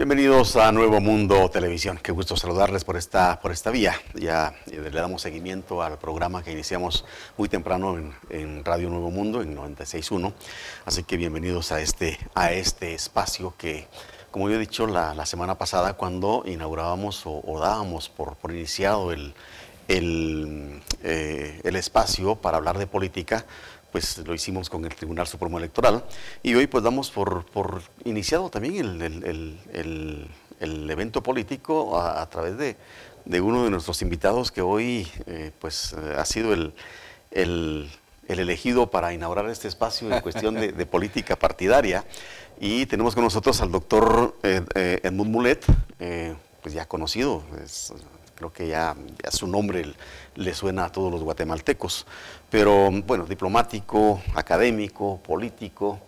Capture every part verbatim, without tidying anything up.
Bienvenidos a Nuevo Mundo Televisión. Qué gusto saludarles por esta, por esta vía. Ya le damos seguimiento al programa que iniciamos muy temprano en, en Radio Nuevo Mundo, en noventa y seis punto uno. Así que bienvenidos a este, a este espacio que, como yo he dicho la, la semana pasada, cuando inaugurábamos o, o dábamos por, por iniciado el, el, eh, el espacio para hablar de política, pues lo hicimos con el Tribunal Supremo Electoral, y hoy pues damos por, por iniciado también el, el, el, el, el evento político a, a través de, de uno de nuestros invitados que hoy eh, pues eh, ha sido el, el, el elegido para inaugurar este espacio en cuestión de, de política partidaria, y tenemos con nosotros al doctor eh, eh, Edmund Mulet, eh, pues ya conocido, es, creo que ya, ya su nombre le suena a todos los guatemaltecos, pero bueno, diplomático, académico, político,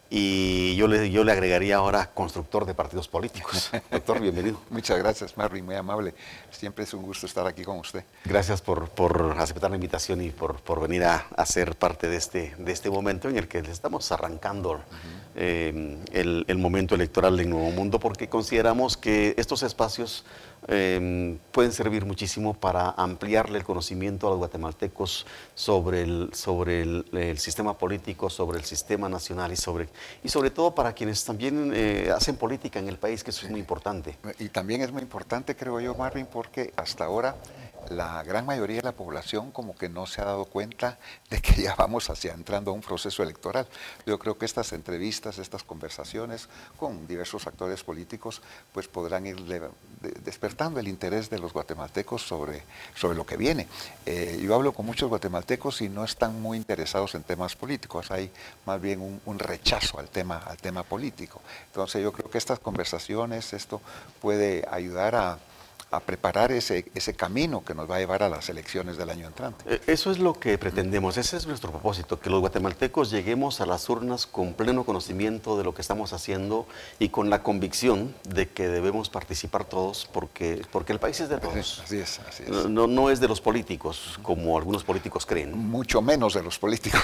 y yo le, yo le agregaría ahora constructor de partidos políticos. Doctor, bienvenido. Muchas gracias, Marvin, muy amable. Siempre es un gusto estar aquí con usted. Gracias por, por aceptar la invitación y por, por venir a, a ser parte de este, de este momento en el que le estamos arrancando uh-huh. eh, el, el momento electoral en Nuevo Mundo, porque consideramos que estos espacios eh, pueden servir muchísimo para ampliarle el conocimiento a los guatemaltecos sobre el, sobre el, el sistema político, sobre el sistema nacional y sobre, y sobre todo para quienes también eh, hacen política en el país, que eso sí. Es muy importante. Y también es muy importante, creo yo, Marvin, porque hasta ahora la gran mayoría de la población como que no se ha dado cuenta de que ya vamos hacia entrando a un proceso electoral. Yo creo que estas entrevistas, estas conversaciones con diversos actores políticos, pues podrán ir de, de, despertando el interés de los guatemaltecos sobre, sobre lo que viene. Eh, yo hablo con muchos guatemaltecos y no están muy interesados en temas políticos, hay más bien un, un rechazo al tema, al tema político. Entonces yo creo que estas conversaciones, esto puede ayudar a a preparar ese, ese camino que nos va a llevar a las elecciones del año entrante. Eso es lo que pretendemos, ese es nuestro propósito, que los guatemaltecos lleguemos a las urnas con pleno conocimiento de lo que estamos haciendo y con la convicción de que debemos participar todos porque, porque el país es de todos. Así es, así es. No, no es de los políticos, como algunos políticos creen. Mucho menos de los políticos.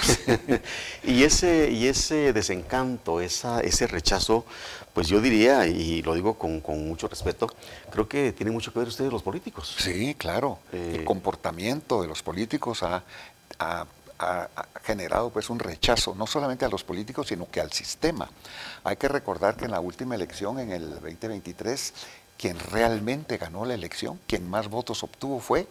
y, ese, y ese desencanto, esa, ese rechazo, pues yo diría, y lo digo con, con mucho respeto, creo que tiene mucho que ver ustedes los políticos. Sí, claro. Eh, el comportamiento de los políticos ha, ha, ha, ha generado pues un rechazo, no solamente a los políticos, sino que al sistema. Hay que recordar que en la última elección, en el veinte veintitrés, quien realmente ganó la elección, quien más votos obtuvo fue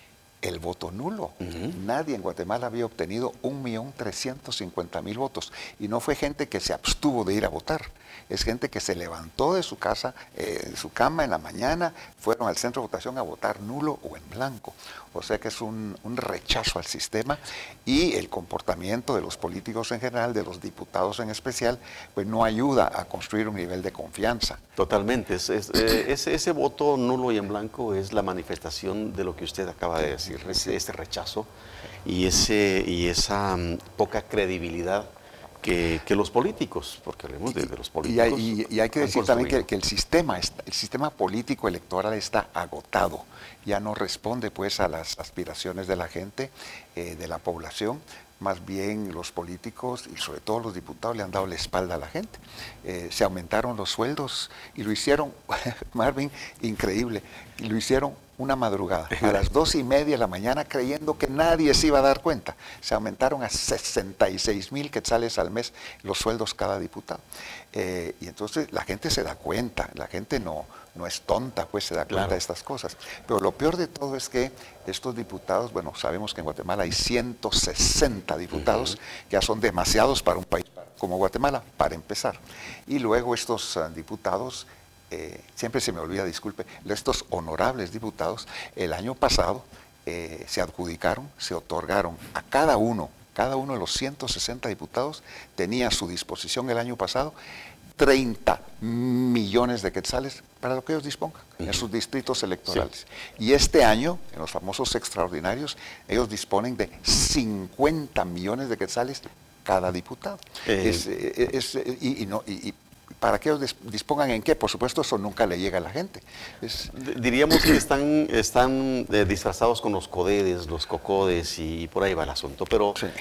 el voto nulo. Uh-huh. Nadie en Guatemala había obtenido un millón trescientos cincuenta mil votos. Y no fue gente que se abstuvo de ir a votar. Es gente que se levantó de su casa, eh, de su cama en la mañana, fueron al centro de votación a votar nulo o en blanco. O sea que es un, un rechazo al sistema, y el comportamiento de los políticos en general, de los diputados en especial, pues no ayuda a construir un nivel de confianza. Totalmente. Es, es, eh, ese, ese voto nulo y en blanco es la manifestación de lo que usted acaba de decir, ese, ese rechazo y, ese, y esa um, poca credibilidad Que, que los políticos, porque hablemos de, de los políticos. Y hay, y, y hay que decir también que, que el, sistema, el sistema político electoral está agotado, ya no responde pues a las aspiraciones de la gente, eh, de la población. Más bien los políticos y sobre todo los diputados le han dado la espalda a la gente. Eh, se aumentaron los sueldos y lo hicieron, Marvin, increíble, y lo hicieron una madrugada, a las dos y media de la mañana, creyendo que nadie se iba a dar cuenta. Se aumentaron a sesenta y seis mil quetzales al mes los sueldos cada diputado. Eh, y entonces la gente se da cuenta, la gente no, no es tonta, pues se da cuenta claro. de estas cosas. Pero lo peor de todo es que estos diputados, bueno, sabemos que en Guatemala hay ciento sesenta diputados, uh-huh. que ya son demasiados para un país como Guatemala, para empezar. Y luego estos uh, diputados, Eh, siempre se me olvida, disculpe, estos honorables diputados, el año pasado eh, se adjudicaron, se otorgaron a cada uno, cada uno de los ciento sesenta diputados tenía a su disposición el año pasado treinta millones de quetzales para lo que ellos dispongan uh-huh. en sus distritos electorales. Sí. Y este año, en los famosos extraordinarios, ellos disponen de cincuenta millones de quetzales cada diputado. Eh. Es, es, es, y, y, no, y, y ¿para que ellos dispongan en qué? Por supuesto, eso nunca le llega a la gente. Es... Diríamos que están, están eh, disfrazados con los codedes, los cocodes, y por ahí va el asunto. Pero, sí.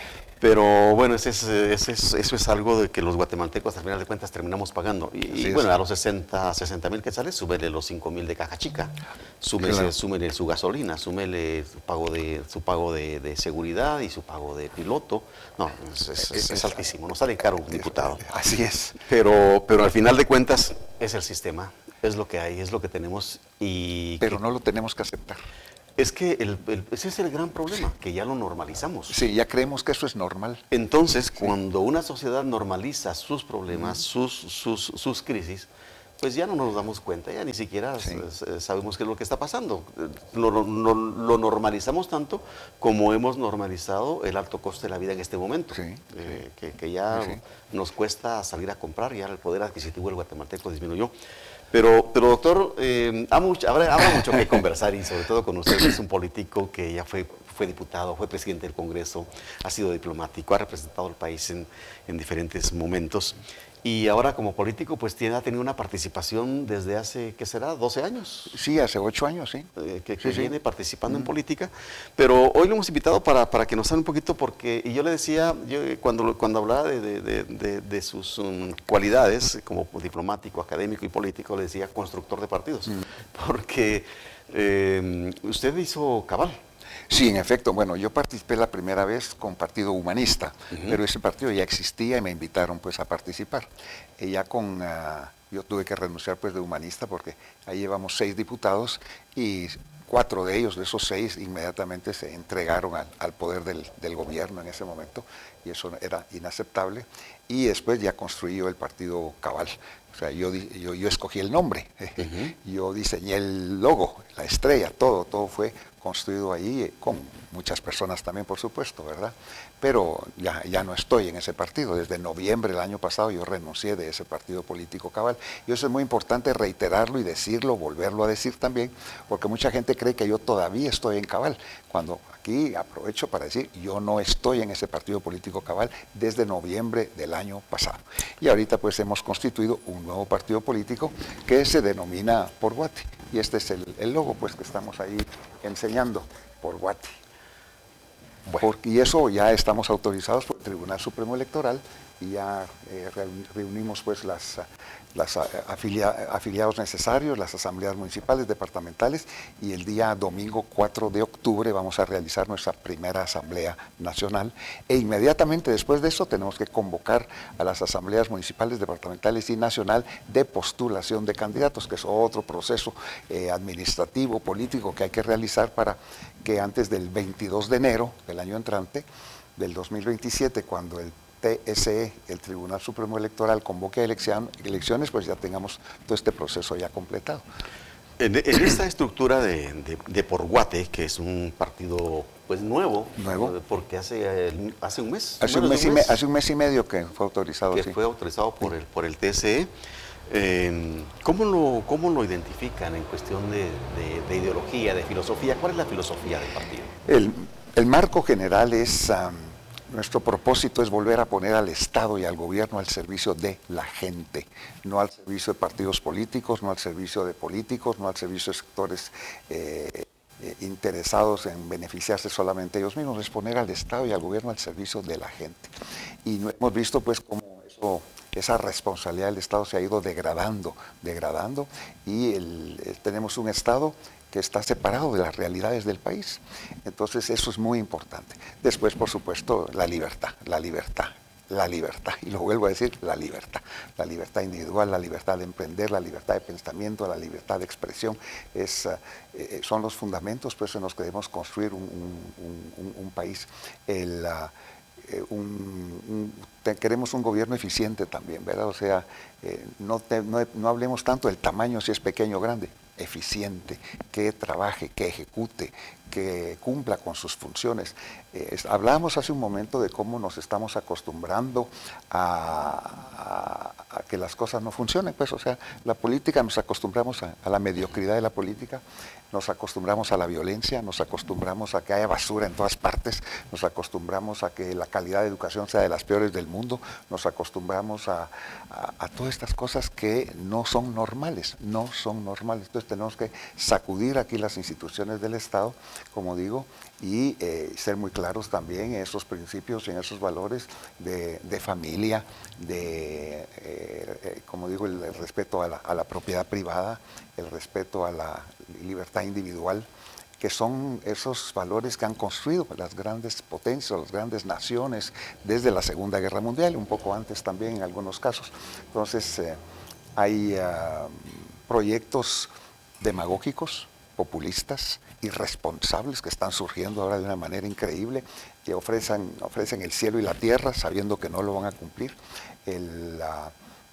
Pero bueno, ese es, ese es, eso es algo de que los guatemaltecos al final de cuentas terminamos pagando. Y, y bueno, a los sesenta mil quetzales, súmele los cinco mil de caja chica, súmele, claro. súmele su gasolina, súmele su pago de su pago de, de seguridad y su pago de piloto. No, es, es, es, es altísimo, no sale caro un diputado. Así es. Pero, pero al final de cuentas es el sistema, es lo que hay, es lo que tenemos. Y pero que, no lo tenemos que aceptar. Es que el, el, ese es el gran problema, que ya lo normalizamos. Sí, ya creemos que eso es normal. Entonces, sí. cuando una sociedad normaliza sus problemas, mm. sus, sus, sus crisis, pues ya no nos damos cuenta, ya ni siquiera sí. sabemos qué es lo que está pasando. Lo, lo, lo normalizamos tanto como hemos normalizado el alto coste de la vida en este momento, sí. eh, que, que ya sí. nos cuesta salir a comprar, ya el poder adquisitivo del guatemalteco disminuyó. Pero, pero doctor, eh, mucho, habrá, habrá mucho que conversar y sobre todo con usted, es un político que ya fue, fue diputado, fue presidente del Congreso, ha sido diplomático, ha representado al país en, en diferentes momentos. Y ahora como político pues tiene, ha tenido una participación desde hace, ¿qué será? ¿doce años? Sí, hace ocho años, sí. Eh, que, que sí, viene sí. participando mm. en política. Pero hoy lo hemos invitado para, para que nos hable un poquito porque, y yo le decía, yo cuando, cuando hablaba de, de, de, de, de sus um, cualidades como diplomático, académico y político, le decía constructor de partidos. Mm. Porque eh, usted hizo cabal. Sí, en efecto. Bueno, yo participé la primera vez con Partido Humanista, uh-huh. pero ese partido ya existía y me invitaron pues a participar. Y ya con, uh, yo tuve que renunciar pues de Humanista porque ahí llevamos seis diputados y cuatro de ellos, de esos seis, inmediatamente se entregaron al, al poder del, del gobierno en ese momento y eso era inaceptable. Y después ya construí yo el Partido Cabal. O sea, yo, yo, yo escogí el nombre, uh-huh. yo diseñé el logo, la estrella, todo, todo fue construido ahí con muchas personas también, por supuesto, ¿verdad? Pero ya, ya no estoy en ese partido. Desde noviembre del año pasado yo renuncié de ese partido político Cabal. Y eso es muy importante reiterarlo y decirlo, volverlo a decir también, porque mucha gente cree que yo todavía estoy en Cabal, cuando aquí aprovecho para decir, yo no estoy en ese partido político Cabal desde noviembre del año pasado. Y ahorita pues hemos constituido un nuevo partido político que se denomina Por Guate. Y este es el, el logo pues que estamos ahí enseñando, Por Guate. Bueno. Porque, y eso ya estamos autorizados por el Tribunal Supremo Electoral y ya eh, reunimos pues las, las afilia, afiliados necesarios, las asambleas municipales, departamentales, y el día domingo cuatro de octubre vamos a realizar nuestra primera asamblea nacional e inmediatamente después de eso tenemos que convocar a las asambleas municipales, departamentales y nacional de postulación de candidatos, que es otro proceso eh, administrativo, político que hay que realizar para que antes del veintidós de enero del año entrante, del dos mil veintisiete, cuando el T S E, el Tribunal Supremo Electoral, convoque a elección, elecciones, pues ya tengamos todo este proceso ya completado. En, en esta estructura de, de, de Por Guate, que es un partido pues nuevo, nuevo, porque hace, hace un mes, hace un mes, un mes, y me, hace un mes y medio que fue autorizado, que sí. fue autorizado por sí. el por el T S E. Eh, ¿cómo, lo, ¿Cómo lo identifican en cuestión de, de, de ideología, de filosofía? ¿Cuál es la filosofía del partido? El, el marco general es, um, nuestro propósito es volver a poner al Estado y al gobierno al servicio de la gente, no al servicio de partidos políticos, no al servicio de políticos, no al servicio de sectores eh, eh, interesados en beneficiarse solamente ellos mismos, es poner al Estado y al gobierno al servicio de la gente. Y hemos visto pues cómo eso... esa responsabilidad del Estado se ha ido degradando, degradando, y el, el, tenemos un Estado que está separado de las realidades del país. Entonces eso es muy importante. Después, por supuesto, la libertad, la libertad, la libertad, y lo vuelvo a decir, la libertad, la libertad individual, la libertad de emprender, la libertad de pensamiento, la libertad de expresión, es, eh, son los fundamentos pues, en los que debemos construir un, un, un, un país. El, uh, Eh, un, un, te, queremos un gobierno eficiente también, ¿verdad? O sea, eh, no, te, no, no hablemos tanto del tamaño si es pequeño o grande, eficiente, que trabaje, que ejecute, que cumpla con sus funciones. Eh, hablábamos hace un momento de cómo nos estamos acostumbrando a, a, a que las cosas no funcionen, pues, o sea, la política, nos acostumbramos a, a la mediocridad de la política, nos acostumbramos a la violencia, nos acostumbramos a que haya basura en todas partes, nos acostumbramos a que la calidad de educación sea de las peores del mundo, nos acostumbramos a, a, a todas estas cosas que no son normales, no son normales. Entonces tenemos que sacudir aquí las instituciones del Estado como digo, y eh, ser muy claros también en esos principios y en esos valores de, de familia, de, eh, eh, como digo, el, el respeto a la, a la propiedad privada, el respeto a la libertad individual, que son esos valores que han construido las grandes potencias, las grandes naciones desde la Segunda Guerra Mundial, un poco antes también en algunos casos. Entonces, eh, hay uh, proyectos demagógicos, populistas, irresponsables que están surgiendo ahora de una manera increíble, que ofrecen, ofrecen el cielo y la tierra sabiendo que no lo van a cumplir. El, uh,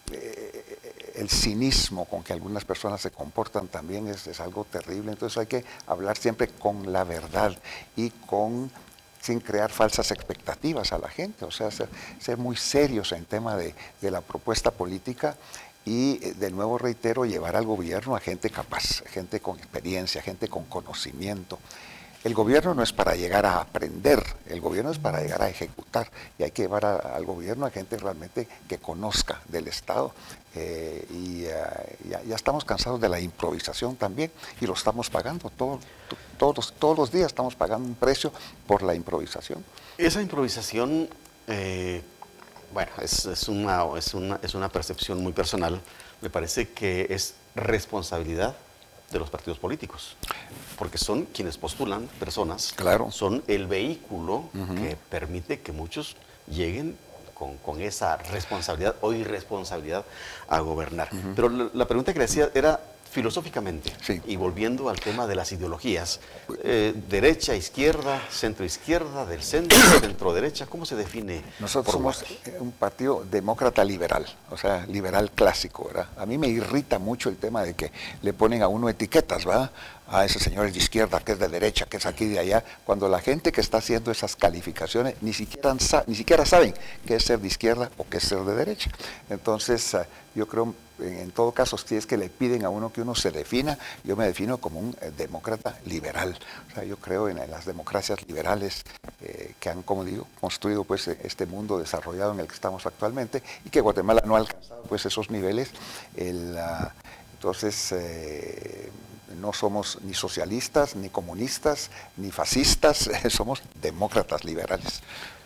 eh, el cinismo con que algunas personas se comportan también es, es algo terrible. Entonces hay que hablar siempre con la verdad y con sin crear falsas expectativas a la gente, o sea, ser, ser muy serios en tema de, de la propuesta política. Y de nuevo reitero, llevar al gobierno a gente capaz, gente con experiencia, gente con conocimiento. El gobierno no es para llegar a aprender, el gobierno es para llegar a ejecutar, y hay que llevar a, al gobierno a gente realmente que conozca del Estado. Eh, y uh, ya, ya estamos cansados de la improvisación también, y lo estamos pagando, todo, todos, todos los días estamos pagando un precio por la improvisación. Esa improvisación... Eh... Bueno, es, es, una, es, una, es una percepción muy personal. Me parece que es responsabilidad de los partidos políticos, porque son quienes postulan personas, claro. Son el vehículo uh-huh. que permite que muchos lleguen con, con esa responsabilidad o irresponsabilidad a gobernar. Uh-huh. Pero la, la pregunta que le hacía era filosóficamente, sí. Y volviendo al tema de las ideologías, eh, derecha, izquierda, centro izquierda, del centro, centro derecha, ¿cómo se define? Nosotros somos un partido demócrata liberal, o sea, liberal clásico, ¿verdad? A mí me irrita mucho el tema de que le ponen a uno etiquetas, ¿verdad? A ese señor es de izquierda, que es de derecha, que es aquí de allá, cuando la gente que está haciendo esas calificaciones ni siquiera, ni siquiera saben qué es ser de izquierda o qué es ser de derecha. Entonces, yo creo, en todo caso, si es que le piden a uno que uno se defina, yo me defino como un eh, demócrata liberal. O sea, yo creo en, en las democracias liberales eh, que han, como digo, construido pues este mundo desarrollado en el que estamos actualmente, y que Guatemala no ha alcanzado pues esos niveles. El, uh, entonces, eh, no somos ni socialistas, ni comunistas, ni fascistas, somos demócratas liberales.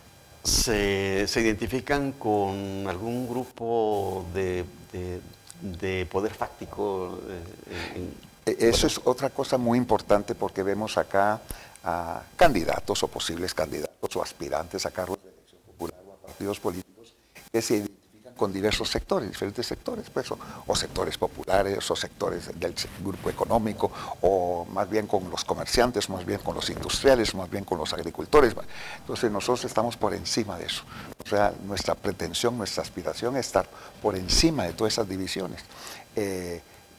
¿Se, se identifican con algún grupo de, de, de poder fáctico? Eh, en, Eso es otra cosa muy importante, porque vemos acá a candidatos o posibles candidatos o aspirantes a cargos de elección popular o a partidos políticos que se identifican con diversos sectores, diferentes sectores, pues, o, o sectores populares, o sectores del grupo económico, o más bien con los comerciantes, más bien con los industriales, más bien con los agricultores. Entonces nosotros estamos por encima de eso. O sea, nuestra pretensión, nuestra aspiración es estar por encima de todas esas divisiones. Eh,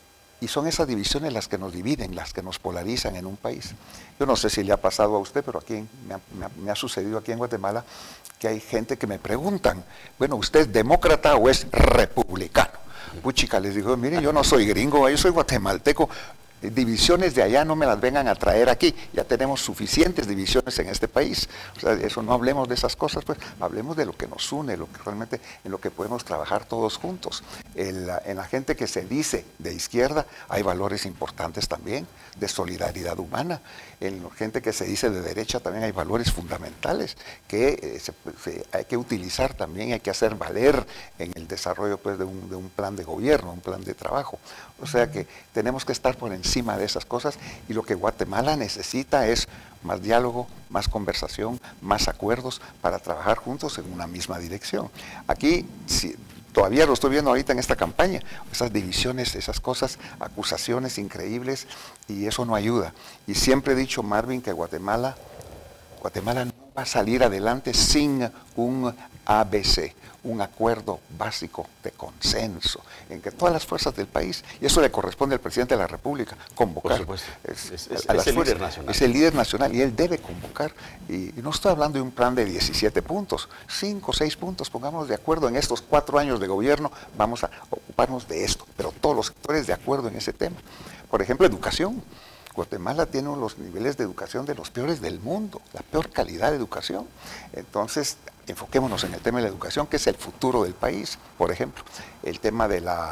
Y son esas divisiones las que nos dividen, las que nos polarizan en un país. Yo no sé si le ha pasado a usted, pero aquí me ha, me ha, me ha sucedido aquí en Guatemala que hay gente que me preguntan, bueno, ¿usted es demócrata o es republicano? Puchica, les digo, mire, yo no soy gringo, yo soy guatemalteco. Divisiones de allá no me las vengan a traer aquí, ya tenemos suficientes divisiones en este país. O sea, eso, no hablemos de esas cosas, pues hablemos de lo que nos une, lo que realmente en lo que podemos trabajar todos juntos. En la, en la gente que se dice de izquierda hay valores importantes también, de solidaridad humana. En la gente que se dice de derecha también hay valores fundamentales que eh, se, se, hay que utilizar también, hay que hacer valer en el desarrollo pues, de, un, de un plan de gobierno, un plan de trabajo. O sea que tenemos que estar por encima de esas cosas, y lo que Guatemala necesita es más diálogo, más conversación, más acuerdos para trabajar juntos en una misma dirección. Aquí, si, todavía lo estoy viendo ahorita en esta campaña, esas divisiones, esas cosas, acusaciones increíbles, y eso no ayuda. Y siempre he dicho, Marvin, que Guatemala, Guatemala no va a salir adelante sin un A B C, un acuerdo básico de consenso en que todas las fuerzas del país, y eso le corresponde al presidente de la República, convocar. Por supuesto. Es, es, es, a las es el fuerzas, líder nacional. Es el líder nacional y él debe convocar. Y, y no estoy hablando de un plan de diecisiete puntos, cinco o seis puntos, pongámonos de acuerdo en estos cuatro años de gobierno, vamos a ocuparnos de esto, pero todos los sectores de acuerdo en ese tema. Por ejemplo, educación. Guatemala tiene uno de los niveles de educación de los peores del mundo, la peor calidad de educación. Entonces, enfoquémonos en el tema de la educación, que es el futuro del país. Por ejemplo, el tema de la,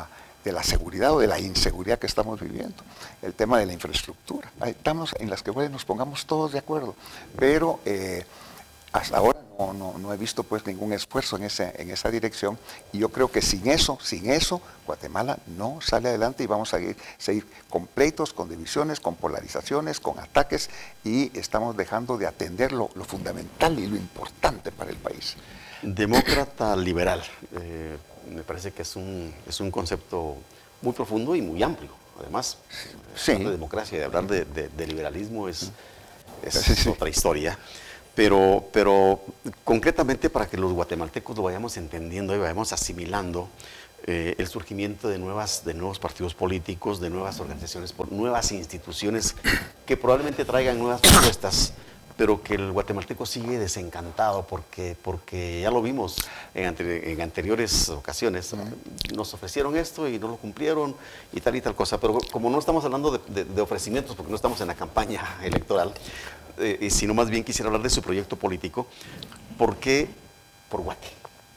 de la seguridad o de la inseguridad que estamos viviendo, el tema de la infraestructura. Hay temas en los que bueno, nos pongamos todos de acuerdo, pero eh, hasta ahora no, no, no he visto pues ningún esfuerzo en, ese, en esa dirección, y yo creo que sin eso, sin eso, Guatemala no sale adelante y vamos a seguir, seguir con pleitos, con divisiones, con polarizaciones, con ataques, y estamos dejando de atender lo, lo fundamental y lo importante para el país. Demócrata liberal, eh, me parece que es un, es un concepto muy profundo y muy amplio. Además, sí. hablar de democracia y de hablar de, de, de liberalismo es, es sí, sí. otra historia. Pero, pero concretamente para que los guatemaltecos lo vayamos entendiendo y vayamos asimilando eh, el surgimiento de, nuevas, de nuevos partidos políticos, de nuevas organizaciones, nuevas instituciones que probablemente traigan nuevas propuestas, pero que el guatemalteco sigue desencantado porque, porque ya lo vimos en, ante, en anteriores ocasiones. Uh-huh. Nos ofrecieron esto y no lo cumplieron y tal y tal cosa. Pero como no estamos hablando de, de, de ofrecimientos, porque no estamos en la campaña electoral, eh, sino más bien quisiera hablar de su proyecto político. ¿Por qué por Guate?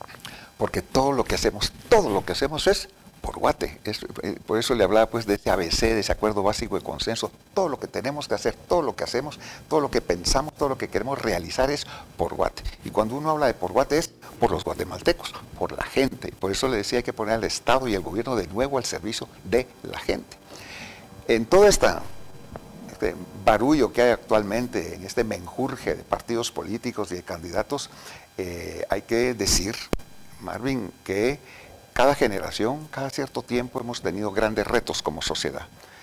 Porque todo lo que hacemos, todo lo que hacemos es por Guate. Es, eh, por eso le hablaba pues de ese A B C, de ese acuerdo básico de consenso. Todo lo que tenemos que hacer, todo lo que hacemos, todo lo que pensamos, todo lo que queremos realizar es por Guate. Y cuando uno habla de por Guate es por los guatemaltecos, por la gente. Por eso le decía, hay que poner al Estado y al gobierno de nuevo al servicio de la gente. En todo esta, este barullo que hay actualmente, en este menjurje de partidos políticos y de candidatos, eh, hay que decir, Marvin, que cada generación, cada cierto tiempo hemos tenido grandes retos como sociedad.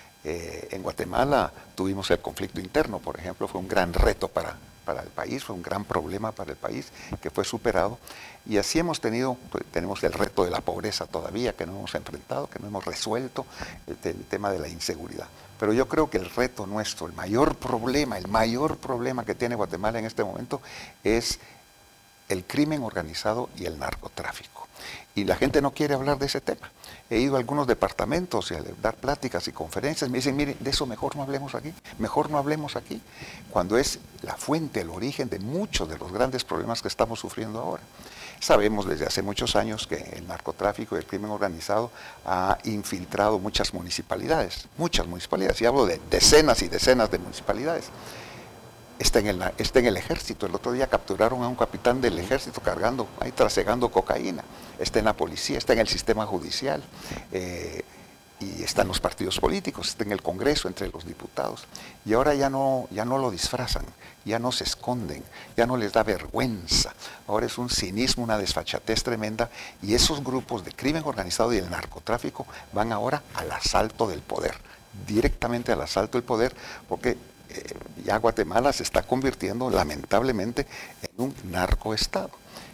Eh, en Guatemala tuvimos el conflicto interno, por ejemplo, fue un gran reto para, para el país, fue un gran problema para el país que fue superado. Y así hemos tenido, pues, tenemos el reto de la pobreza todavía que no hemos enfrentado, que no hemos resuelto, el, el tema de la inseguridad. Pero yo creo que el reto nuestro, el mayor problema, el mayor problema que tiene Guatemala en este momento es el crimen organizado y el narcotráfico. Y la gente no quiere hablar de ese tema. He ido a algunos departamentos y a dar pláticas y conferencias, me dicen, mire, de eso mejor no hablemos aquí, mejor no hablemos aquí, cuando es la fuente, el origen de muchos de los grandes problemas que estamos sufriendo ahora. Sabemos desde hace muchos años que el narcotráfico y el crimen organizado ha infiltrado muchas municipalidades, muchas municipalidades, y hablo de decenas y decenas de municipalidades. Está en, el, está en el ejército. El otro día capturaron a un capitán del ejército cargando, ahí trasegando cocaína. Está en la policía, está en el sistema judicial, eh, y está en los partidos políticos, está en el Congreso, entre los diputados. Y ahora ya no, ya no lo disfrazan, ya no se esconden, ya no les da vergüenza. Ahora es un cinismo, una desfachatez tremenda, y esos grupos de crimen organizado y el narcotráfico van ahora al asalto del poder, directamente al asalto del poder, porque Eh, ya Guatemala se está convirtiendo lamentablemente en un narcoestado.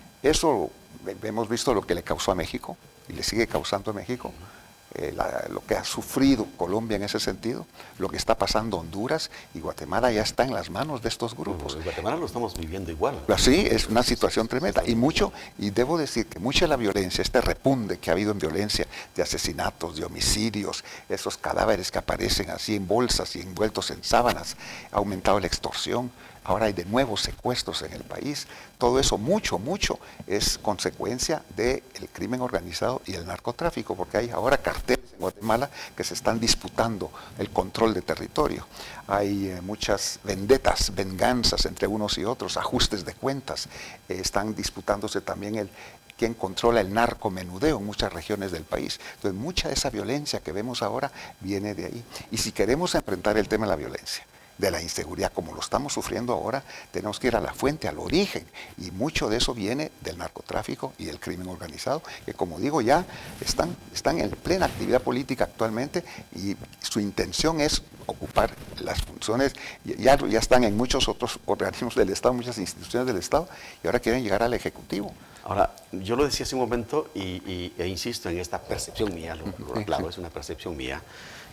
Eso hemos visto lo que le causó a México y le sigue causando a México, eh, la, lo que ha sufrido Colombia en ese sentido, lo que está pasando Honduras, y Guatemala ya está en las manos de estos grupos. En Guatemala lo estamos viviendo igual. Sí, es una situación tremenda, y mucho, y debo decir que mucha de la violencia, este repunte que ha habido en violencia de asesinatos, de homicidios, esos cadáveres que aparecen así en bolsas y envueltos en sábanas, ha aumentado la extorsión. Ahora hay de nuevo secuestros en el país. Todo eso, mucho, mucho, es consecuencia del crimen organizado y el narcotráfico, porque hay ahora carteles en Guatemala que se están disputando el control de territorio. Hay eh, muchas vendetas, venganzas entre unos y otros, ajustes de cuentas. Eh, están disputándose también el quién controla el narcomenudeo en muchas regiones del país. Entonces, mucha de esa violencia que vemos ahora viene de ahí. Y si queremos enfrentar el tema de la violencia, de la inseguridad, como lo estamos sufriendo ahora, tenemos que ir a la fuente, al origen, y mucho de eso viene del narcotráfico y del crimen organizado, que como digo ya están, están en plena actividad política actualmente, y su intención es ocupar las funciones, ya, ya están en muchos otros organismos del Estado, muchas instituciones del Estado, y ahora quieren llegar al Ejecutivo. Ahora, yo lo decía hace un momento y, y, e insisto en esta percepción mía, lo, lo aclaro, es una percepción mía.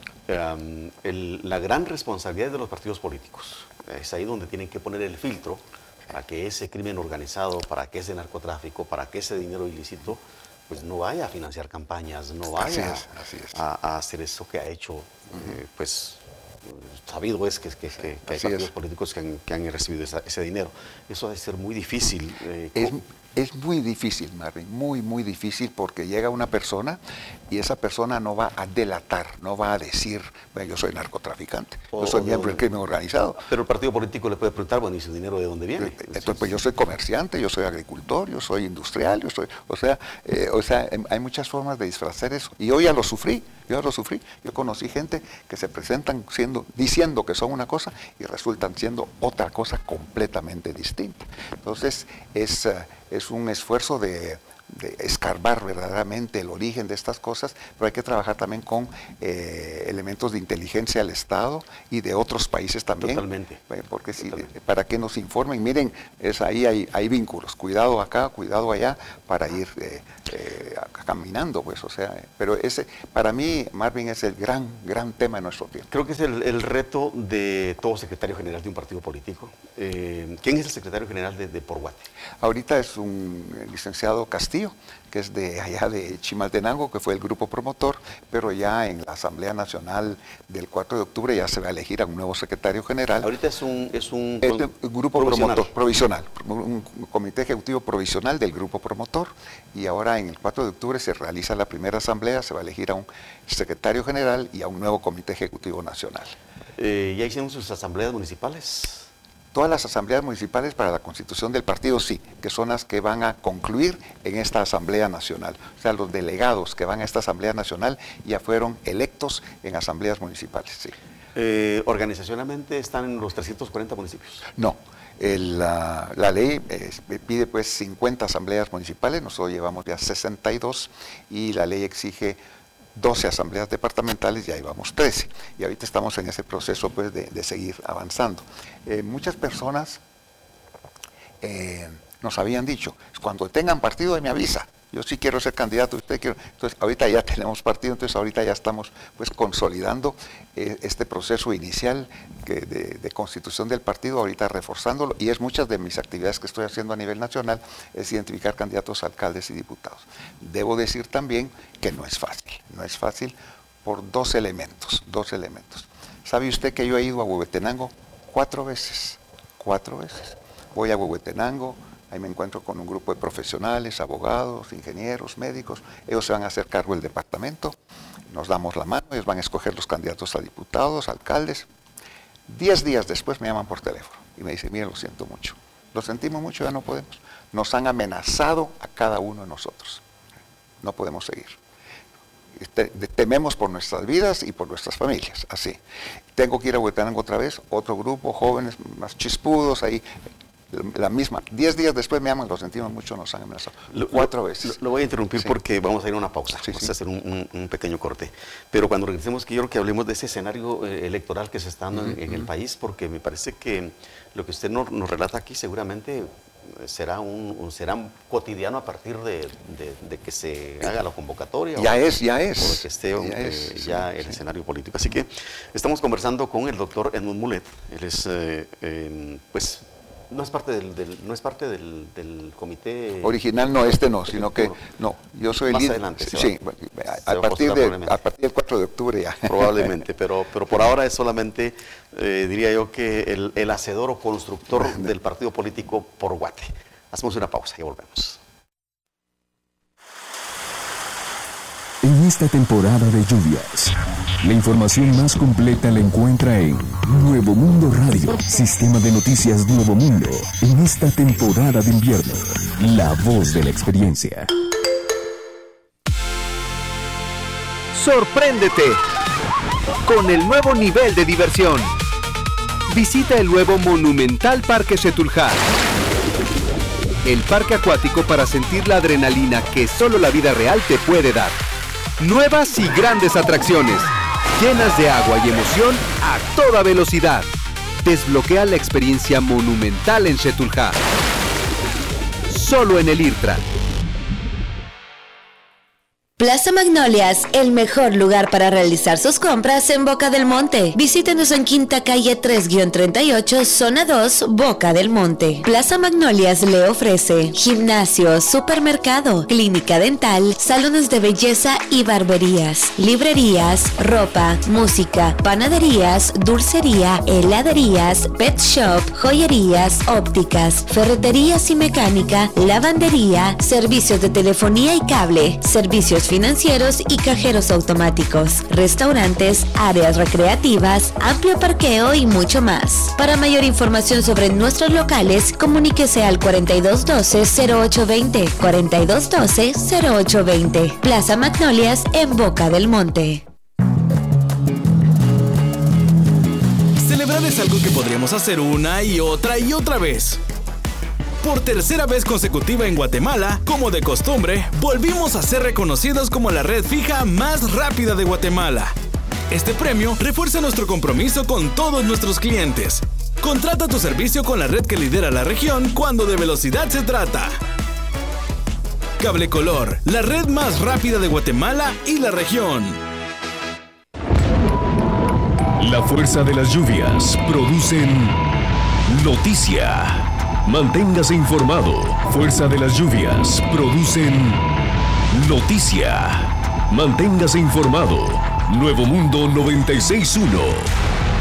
Um, el, la gran responsabilidad de los partidos políticos es ahí donde tienen que poner el filtro para que ese crimen organizado, para que ese narcotráfico, para que ese dinero ilícito pues no vaya a financiar campañas, no vaya así es, así es. A, a hacer eso que ha hecho. Uh-huh. eh, pues sabido es que, que, que, que hay partidos es. políticos que han, que han recibido esa, ese dinero. Eso debe ser muy difícil. Eh, es, Es muy difícil, Marvin, muy, muy difícil, porque llega una persona y esa persona no va a delatar, no va a decir, bueno, yo soy narcotraficante, o, yo soy miembro del crimen organizado. Pero el partido político le puede preguntar, bueno, ¿y su dinero de dónde viene? Entonces, pues yo soy comerciante, yo soy agricultor, yo soy industrial, yo soy, o sea, eh, o sea, hay muchas formas de disfrazar eso. Y yo ya lo sufrí, yo ya lo sufrí. Yo conocí gente que se presentan siendo, diciendo que son una cosa y resultan siendo otra cosa completamente distinta. Entonces, es... Uh, es un esfuerzo de, de escarbar verdaderamente el origen de estas cosas, pero hay que trabajar también con eh, elementos de inteligencia del Estado y de otros países también. Totalmente. Porque si, Totalmente. Para que nos informen, miren, es ahí hay, hay vínculos, cuidado acá, cuidado allá, para ir eh, eh, caminando, pues, o sea, pero ese, para mí, Marvin, es el gran, gran tema de nuestro tiempo. Creo que es el, el reto de todo secretario general de un partido político. Eh, ¿Quién es el secretario general de, de Porguate? Ahorita es un licenciado Castillo, que es de allá de Chimaltenango, que fue el grupo promotor, pero ya en la Asamblea Nacional del cuatro de octubre ya se va a elegir a un nuevo secretario general. Ahorita es un, es un, es un grupo provisional. promotor, provisional, un comité ejecutivo provisional del grupo promotor, y ahora en el cuatro de octubre se realiza la primera asamblea, se va a elegir a un secretario general y a un nuevo comité ejecutivo nacional. Eh, ¿Ya hicieron sus asambleas municipales? Todas las asambleas municipales para la constitución del partido, sí, que son las que van a concluir en esta Asamblea Nacional. O sea, los delegados que van a esta Asamblea Nacional ya fueron electos en asambleas municipales, sí. Eh, ¿Organizacionalmente están en los trescientos cuarenta municipios? No. El, la, la ley eh, pide pues cincuenta asambleas municipales, nosotros llevamos ya sesenta y dos y la ley exige doce asambleas departamentales, ya llevamos trece, y ahorita estamos en ese proceso pues, de, de seguir avanzando. Eh, muchas personas eh, nos habían dicho, cuando tengan partido me avisa, yo sí quiero ser candidato, usted quiere. Entonces ahorita ya tenemos partido, entonces ahorita ya estamos pues consolidando eh, este proceso inicial que de, de constitución del partido, ahorita reforzándolo, y es muchas de mis actividades que estoy haciendo a nivel nacional, es identificar candidatos a alcaldes y diputados. Debo decir también que no es fácil, no es fácil por dos elementos, dos elementos. ¿Sabe usted que yo he ido a Huehuetenango cuatro veces? Cuatro veces. Voy a Huehuetenango, ahí me encuentro con un grupo de profesionales, abogados, ingenieros, médicos. Ellos se van a hacer cargo del departamento, nos damos la mano, ellos van a escoger los candidatos a diputados, alcaldes. Diez días después me llaman por teléfono y me dicen, miren, lo siento mucho, lo sentimos mucho, ya no podemos. Nos han amenazado a cada uno de nosotros, no podemos seguir. Tememos por nuestras vidas y por nuestras familias, así. Tengo que ir a Huehuetenango otra vez, otro grupo, jóvenes más chispudos ahí, la misma. Diez días después me llaman, lo sentimos mucho, nos han amenazado. Lo, Cuatro lo, veces. Lo, lo voy a interrumpir sí. porque vamos a ir a una pausa, sí, vamos sí. a hacer un, un, un pequeño corte. Pero cuando regresemos, quiero que hablemos de ese escenario eh, electoral que se está dando uh-huh. en, en el país, porque me parece que lo que usted nos, nos relata aquí seguramente será un, un será un cotidiano a partir de, de, de que se haga la convocatoria. Ya o, es, ya es. O de que esté ya, eh, es, ya sí, el sí. escenario político. Así que estamos conversando con el doctor Edmund Mulet. Él es, eh, eh, pues, no es parte del, del no es parte del, del comité original, no, este no, sino que no, yo soy más el adelante sí, se va, a, a partir de a partir del cuatro de octubre ya. Probablemente, pero pero por ahora es solamente eh, diría yo que el, el hacedor o constructor del partido político Porguate. Hacemos una pausa y volvemos. En esta temporada de lluvias, la información más completa la encuentra en Nuevo Mundo Radio, sistema de noticias Nuevo Mundo. En esta temporada de invierno, la voz de la experiencia. Sorpréndete con el nuevo nivel de diversión. Visita el nuevo Monumental Parque Xetulhá. El parque acuático para sentir la adrenalina que solo la vida real te puede dar. Nuevas y grandes atracciones, llenas de agua y emoción a toda velocidad. Desbloquea la experiencia monumental en Xetulhá. Solo en el IRTRA. Plaza Magnolias, el mejor lugar para realizar sus compras en Boca del Monte. Visítenos en Quinta Calle tres treinta y ocho, Zona dos, Boca del Monte. Plaza Magnolias le ofrece gimnasio, supermercado, clínica dental, salones de belleza y barberías, librerías, ropa, música, panaderías, dulcería, heladerías, pet shop, joyerías, ópticas, ferreterías y mecánica, lavandería, servicios de telefonía y cable, servicios financieros y cajeros automáticos, restaurantes, áreas recreativas, amplio parqueo y mucho más. Para mayor información sobre nuestros locales, comuníquese al cuarenta y dos doce, cero ocho veinte, cuarenta y dos doce, cero ocho veinte. Plaza Magnolias en Boca del Monte. Celebrar es algo que podríamos hacer una y otra y otra vez. Por tercera vez consecutiva en Guatemala, como de costumbre, volvimos a ser reconocidos como la red fija más rápida de Guatemala. Este premio refuerza nuestro compromiso con todos nuestros clientes. Contrata tu servicio con la red que lidera la región cuando de velocidad se trata. Cable Color, la red más rápida de Guatemala y la región. La fuerza de las lluvias producen noticia. Manténgase informado. Fuerza de las lluvias producen noticia. Manténgase informado. Nuevo Mundo noventa y seis punto uno.